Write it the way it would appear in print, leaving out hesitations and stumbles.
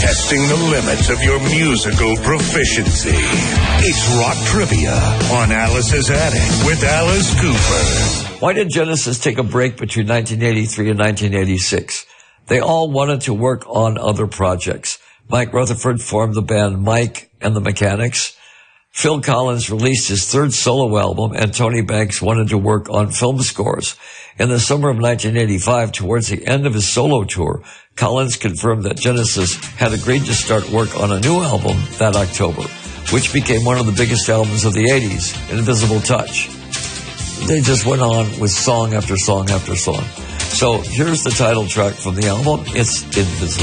testing the limits of your musical proficiency. It's Rock Trivia on Alice's Attic with Alice Cooper. Why did Genesis take a break between 1983 and 1986? They all wanted to work on other projects. Mike Rutherford formed the band Mike and the Mechanics. Phil Collins released his third solo album, and Tony Banks wanted to work on film scores. In the summer of 1985, towards the end of his solo tour, Collins confirmed that Genesis had agreed to start work on a new album that October, which became one of the biggest albums of the 80s, Invisible Touch. They just went on with song after song after song. So here's the title track from the album. It's Invisible.